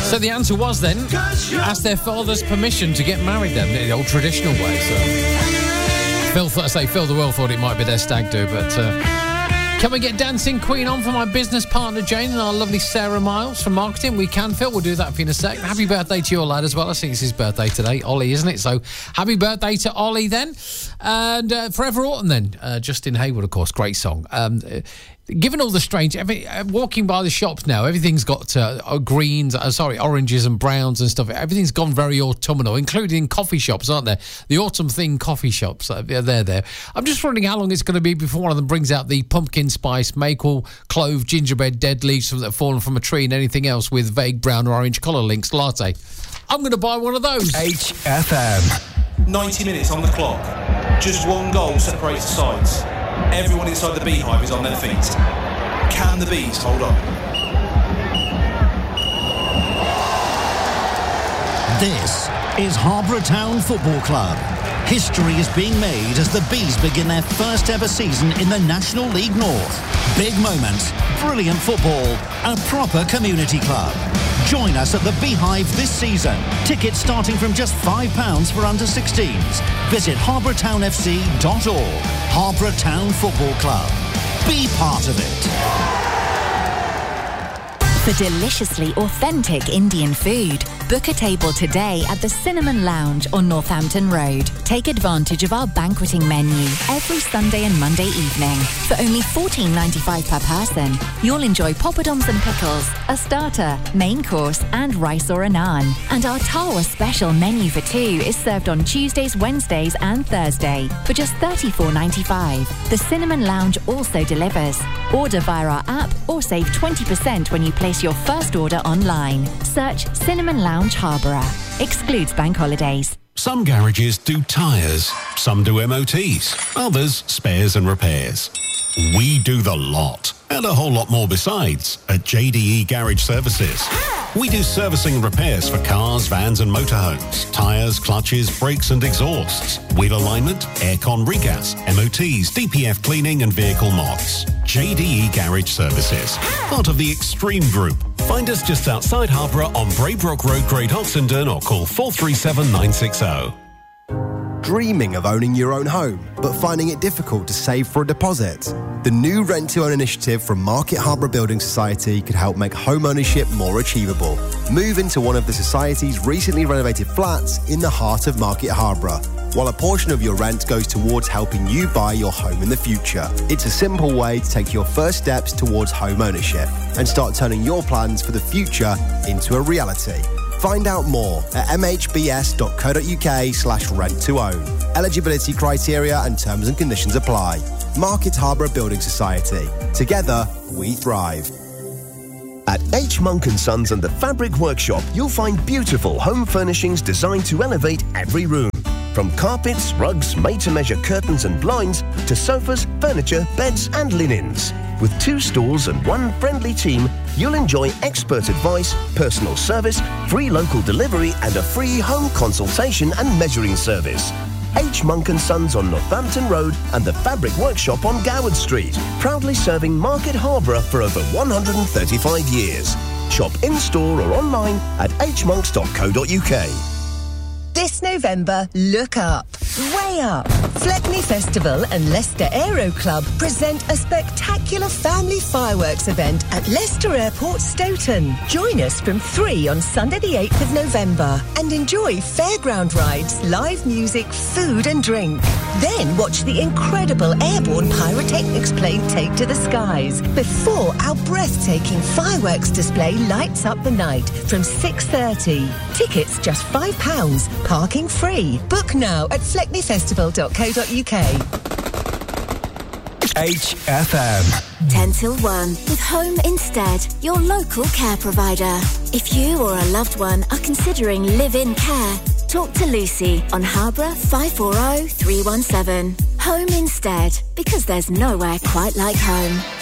So the answer was then, ask their father's permission to get married then, the old traditional way. So Phil the World thought it might be their stag do, but can we get Dancing Queen on for my business partner Jane and our lovely Sarah Miles from marketing? We can, Phil. We'll do that for you in a sec. Happy birthday to your lad as well. I think it's his birthday today, Ollie, isn't it? So happy birthday to Ollie then. And Forever Autumn then. Justin Hayward, of course, great song. Given all the strange, walking by the shops now, everything's got oranges and browns and stuff. Everything's gone very autumnal, including coffee shops, aren't there? The autumn theme coffee shops, they're there. I'm just wondering how long it's going to be before one of them brings out the pumpkin spice, maple, clove, gingerbread, dead leaves that have fallen from a tree and anything else with vague brown or orange colour links latte. I'm going to buy one of those. HFM. 90 minutes on the clock. Just one goal separates the sides. Everyone inside the beehive is on their feet. Can the bees hold on? This is Harborough Town Football Club. History is being made as the Bees begin their first ever season in the National League North. Big moments, brilliant football, a proper community club. Join us at the Beehive this season. Tickets starting from just £5 for under 16s. Visit harbourtownfc.org. Harborough Town Football Club. Be part of it. For deliciously authentic Indian food, book a table today at the Cinnamon Lounge on Northampton Road. Take advantage of our banqueting menu every Sunday and Monday evening. For only $14.95 per person, you'll enjoy poppadoms and pickles, a starter, main course and rice or a naan. And our Tawa special menu for two is served on Tuesdays, Wednesdays and Thursday for just $34.95. The Cinnamon Lounge also delivers. Order via our app or save 20% when you place your first order online. Search Cinnamon Lounge Harborough. Excludes bank holidays. Some garages do tyres, some do MOTs, others spares and repairs. We do the lot, and a whole lot more besides, at JDE Garage Services. We do servicing and repairs for cars, vans and motorhomes, tyres, clutches, brakes and exhausts, wheel alignment, aircon regas, MOTs, DPF cleaning and vehicle mods. JDE Garage Services, part of the Extreme Group. Find us just outside Harborough on Braybrook Road, Great Oxenden, or call 437 960. Dreaming of owning your own home, but finding it difficult to save for a deposit? The new Rent to Own initiative from Market Harborough Building Society could help make home ownership more achievable. Move into one of the Society's recently renovated flats in the heart of Market Harborough, while a portion of your rent goes towards helping you buy your home in the future. It's a simple way to take your first steps towards home ownership and start turning your plans for the future into a reality. Find out more at mhbs.co.uk/rent-to-own. Eligibility criteria and terms and conditions apply. Market Harborough Building Society. Together, we thrive. At H. Monk & Sons and the Fabric Workshop, you'll find beautiful home furnishings designed to elevate every room. From carpets, rugs, made-to-measure curtains and blinds, to sofas, furniture, beds and linens. With 2 stores and 1 friendly team, you'll enjoy expert advice, personal service, free local delivery and a free home consultation and measuring service. H. Monk & Sons on Northampton Road and the Fabric Workshop on Goward Street. Proudly serving Market Harborough for over 135 years. Shop in-store or online at hmonks.co.uk. This November, look up, way up. Fleckney Festival and Leicester Aero Club present a spectacular family fireworks event at Leicester Airport, Stoughton. Join us from 3 on Sunday the 8th of November and enjoy fairground rides, live music, food and drink. Then watch the incredible airborne pyrotechnics plane take to the skies before our breathtaking fireworks display lights up the night from 6:30. Tickets just £5. Parking free. Book now at fleckneyfestival.co.uk. HFM. 10 till 1 with Home Instead, your local care provider. If you or a loved one are considering live-in care, talk to Lucy on Harborough 540 317. Home Instead, because there's nowhere quite like home.